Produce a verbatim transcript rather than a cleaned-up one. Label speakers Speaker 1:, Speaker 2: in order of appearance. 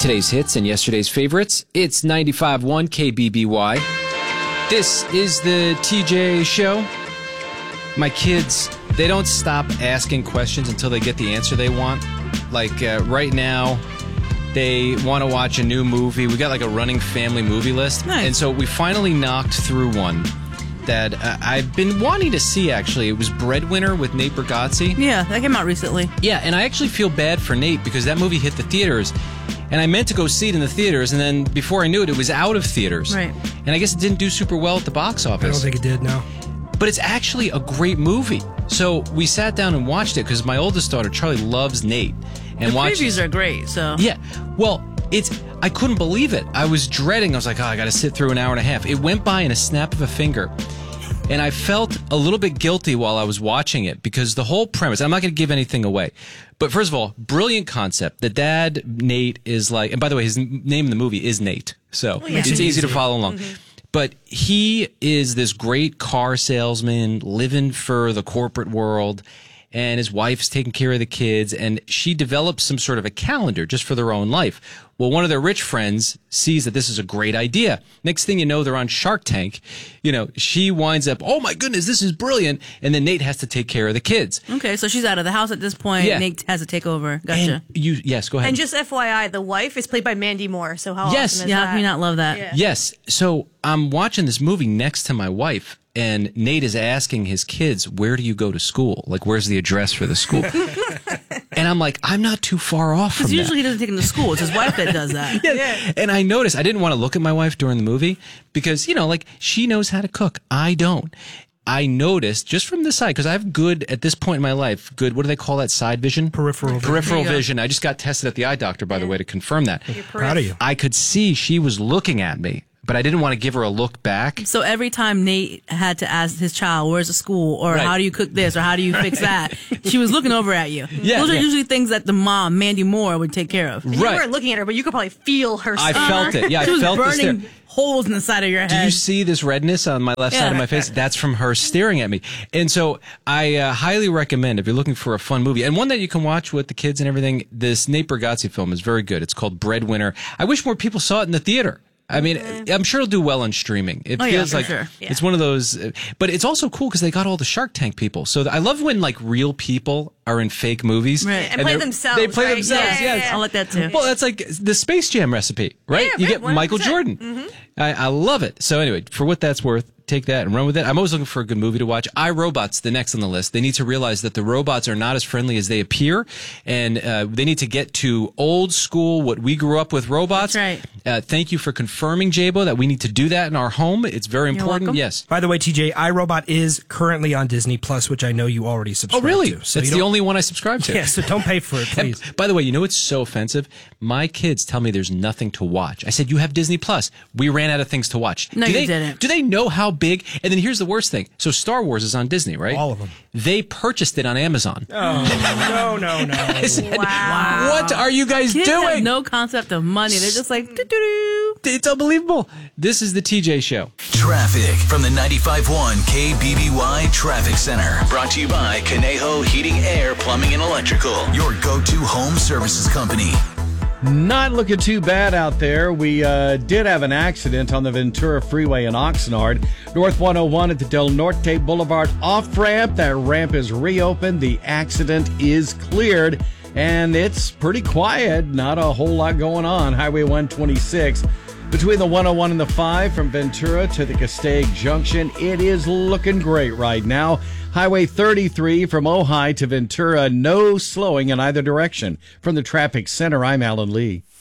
Speaker 1: today's hits and yesterday's favorites. It's ninety-five point one K B B Y. This is the T J Show. My kids, they don't stop asking questions until they get the answer they want. Like uh, right now, they want to watch a new movie. We got like a running family movie list.
Speaker 2: Nice.
Speaker 1: And so we finally knocked through one that uh, I've been wanting to see, actually. It was Breadwinner with Nate Bargatze.
Speaker 2: Yeah, that came out recently.
Speaker 1: Yeah, and I actually feel bad for Nate because that movie hit the theaters. And I meant to go see it in the theaters, and then before I knew it, it was out of theaters.
Speaker 2: Right.
Speaker 1: And I guess it didn't do super well at the box office.
Speaker 3: I don't think it did, no.
Speaker 1: But it's actually a great movie. So we sat down and watched it because my oldest daughter, Charlie, loves Nate. And
Speaker 2: the
Speaker 1: watched,
Speaker 2: previews are great, so...
Speaker 1: Yeah. Well, it's... I couldn't believe it. I was dreading. I was like, oh, I got to sit through an hour and a half. It went by in a snap of a finger. And I felt a little bit guilty while I was watching it because the whole premise, I'm not going to give anything away, but first of all, brilliant concept. The dad, Nate, is like, and by the way, his name in the movie is Nate, so
Speaker 2: yeah.
Speaker 1: it's easy to follow along.
Speaker 2: Mm-hmm.
Speaker 1: But he is this great car salesman living for the corporate world, and his wife's taking care of the kids, and she develops some sort of a calendar just for their own life. Well, one of their rich friends sees that this is a great idea. Next thing you know, they're on Shark Tank. You know, she winds up, oh my goodness, this is brilliant. And then Nate has to take care of the kids.
Speaker 2: Okay, so she's out of the house at this point.
Speaker 1: Yeah.
Speaker 2: Nate has to take over. Gotcha.
Speaker 1: And you, yes, go ahead.
Speaker 4: And just F Y I, the wife is played by Mandy Moore. So how
Speaker 1: Yes.
Speaker 4: awesome is
Speaker 2: yeah,
Speaker 4: that?
Speaker 2: how can you not love that?
Speaker 4: Yeah.
Speaker 1: Yes. So I'm watching this movie next to my wife, and Nate is asking his kids, where do you go to school? Like, where's the address for the school? And I'm like, I'm not too far off from
Speaker 2: Because
Speaker 1: that.
Speaker 2: usually he doesn't take him to school. It's his wife that does that.
Speaker 1: Yeah. And I noticed, I didn't want to look at my wife during the movie because, you know, like, she knows how to cook. I don't. I noticed just from the side, because I have good, at this point in my life, good, what do they call that, side vision?
Speaker 3: Peripheral vision.
Speaker 1: Peripheral
Speaker 2: There you go.
Speaker 1: vision. I just got tested at the eye doctor, by the way, to confirm that.
Speaker 3: Proud of you.
Speaker 1: I could see she was looking at me, but I didn't want to give her a look back.
Speaker 2: So every time Nate had to ask his child, where's the school? Or
Speaker 1: Right.
Speaker 2: how do you cook this? Or how do you fix that? She was looking over at you.
Speaker 1: Yeah,
Speaker 2: Those are
Speaker 1: yeah.
Speaker 2: usually things that the mom, Mandy Moore, would take care of.
Speaker 4: And You
Speaker 1: Right.
Speaker 4: weren't looking at her, but you could probably feel her.
Speaker 1: I
Speaker 4: stare.
Speaker 1: felt it. Yeah, I
Speaker 2: She was
Speaker 1: felt the stare.
Speaker 2: burning holes in the side of your head.
Speaker 1: Do you see this redness on my left
Speaker 2: Yeah.
Speaker 1: side of my face? That's from her staring at me. And so I uh, highly recommend, if you're looking for a fun movie, and one that you can watch with the kids and everything, this Nate Bargatze film is very good. It's called Breadwinner. I wish more people saw it in the theater. I mean, I'm sure it'll do well on streaming. It
Speaker 2: Oh, yeah,
Speaker 1: feels
Speaker 2: for
Speaker 1: like
Speaker 2: sure.
Speaker 1: it's one of those, uh, but it's also cool because they got all the Shark Tank people. So I love when like real people are in fake movies
Speaker 2: Right.
Speaker 4: And play
Speaker 1: they're-
Speaker 4: themselves,
Speaker 1: They play
Speaker 4: right?
Speaker 1: themselves.
Speaker 4: Yeah, yeah,
Speaker 1: yes.
Speaker 4: yeah.
Speaker 2: I like that too.
Speaker 1: Well, that's like the Space Jam recipe, right?
Speaker 4: Yeah,
Speaker 1: you
Speaker 4: right,
Speaker 1: get Michael
Speaker 4: one hundred percent.
Speaker 1: Jordan. I, I love it. So anyway, for what that's worth, take that and run with it. I'm always looking for a good movie to watch. iRobot's the next on the list. They need to realize that the robots are not as friendly as they appear, and uh, they need to get to old school, what we grew up with robots.
Speaker 2: That's right.
Speaker 1: Uh, thank you for confirming, Jabo, that we need to do that in our home. It's very
Speaker 2: You're
Speaker 1: important.
Speaker 2: welcome.
Speaker 1: Yes.
Speaker 3: By the way, T J, iRobot is currently on Disney Plus, which I know you already
Speaker 1: Oh,
Speaker 3: subscribe
Speaker 1: really?
Speaker 3: to. So
Speaker 1: That's
Speaker 3: you
Speaker 1: the
Speaker 3: don't-
Speaker 1: only one I subscribe to.
Speaker 3: Yeah, so don't pay for it, please.
Speaker 1: And by the way, you know what's so offensive? My kids tell me there's nothing to watch. I said, you have Disney Plus. We ran out of things to watch.
Speaker 2: No,
Speaker 1: do
Speaker 2: you
Speaker 1: they,
Speaker 2: didn't.
Speaker 1: Do they know how big? And then here's the worst thing. So Star Wars is on Disney, right?
Speaker 3: All of them.
Speaker 1: They purchased it on Amazon.
Speaker 3: Oh, no, no, no.
Speaker 1: I said,
Speaker 4: Wow.
Speaker 1: what are you guys
Speaker 2: Kids
Speaker 1: doing?
Speaker 2: have no concept of money. They're just like, doo-doo-doo.
Speaker 1: It's unbelievable. This is the T J Show.
Speaker 5: Traffic from the ninety-five point one K B B Y Traffic Center. Brought to you by Conejo Heating, Air, Plumbing, and Electrical. Your go-to home services company.
Speaker 6: Not looking too bad out there. We uh, did have an accident on the Ventura Freeway in Oxnard. North one oh one at the Del Norte Boulevard off-ramp. That ramp is reopened. The accident is cleared, and it's pretty quiet. Not a whole lot going on. Highway one twenty-six. Between the one oh one and the five from Ventura to the Castaic Junction, it is looking great right now. Highway thirty-three from Ojai to Ventura, no slowing in either direction. From the Traffic Center, I'm Alan Lee.